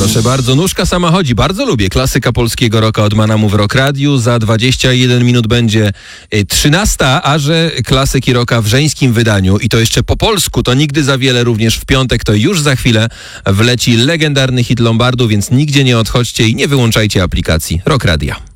Proszę bardzo, nóżka sama chodzi. Bardzo lubię klasyka polskiego rocka od Manamu w Rock Radiu. Za 21 minut będzie 13, a że klasyki rocka w żeńskim wydaniu i to jeszcze po polsku, to nigdy za wiele. Również w piątek, to już za chwilę wleci legendarny hit Lombardu, więc nigdzie nie odchodźcie i nie wyłączajcie aplikacji Rock Radia.